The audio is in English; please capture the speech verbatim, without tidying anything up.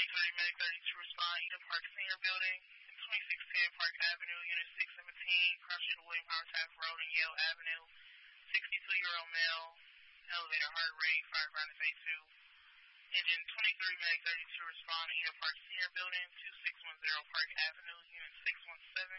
twenty-three Medic thirty-two respond, Eden Park Senior Building, twenty-six ten Park Avenue, Unit six seventeen, cross street William Howard Taft Road and Yale Avenue, sixty-two-year-old male, elevator heart rate, firefighter phase two. Engine twenty-three Medic thirty-two respond, Eden Park Senior Building, two six one zero Park Avenue, Unit six one seven,